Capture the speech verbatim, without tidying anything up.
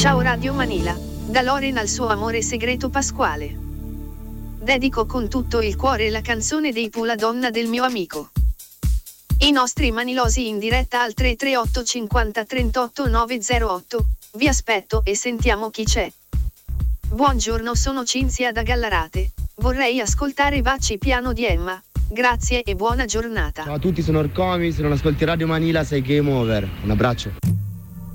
Ciao Radio Manila, da Loren al suo amore segreto Pasquale. Dedico con tutto il cuore la canzone dei Pooh, la donna del mio amico. I nostri manilosi in diretta al tre tre otto cinquanta trentotto novecentotto, vi aspetto e sentiamo chi c'è. Buongiorno, sono Cinzia da Gallarate, vorrei ascoltare Baci piano di Emma, grazie e buona giornata. Ciao a tutti, sono Orcomi, se non ascolti Radio Manila sei game over, un abbraccio.